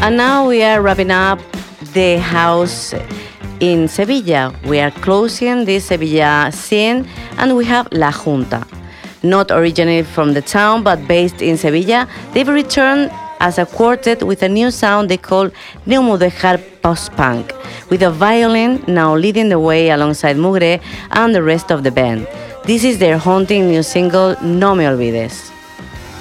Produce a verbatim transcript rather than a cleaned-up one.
And now we are wrapping up the house in Sevilla. We are closing this Sevilla scene, and we have La Junta. Not originally from the town, but based in Sevilla, they've returned as a quartet with a new sound they call Neomudéjar Post-Punk, with a violin now leading the way alongside Mugre and the rest of the band. This is their haunting new single, No Me Olvides.